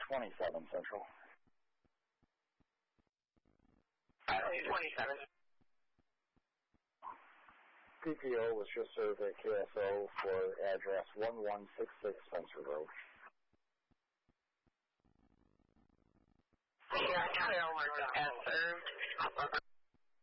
27 Central. 27. PPO was just served at KSO for address 1166 Spencer Road. Yeah, KSO marked as served.